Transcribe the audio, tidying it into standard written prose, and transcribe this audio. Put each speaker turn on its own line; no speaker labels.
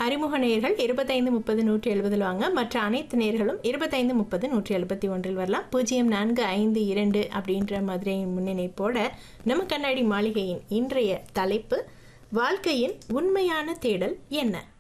அறிமுக நேயர்கள் 25 30 170 வாங்க. மற்ற அனைத்து நேயர்களும் 25 30 171 வரலாம். 0452 அப்படின்ற மதுரை முன்னிணைப்போட நம்ம கண்ணாடி மாளிகையின் இன்றைய தலைப்பு வாழ்க்கையின் உண்மையான தேடல் என்ன?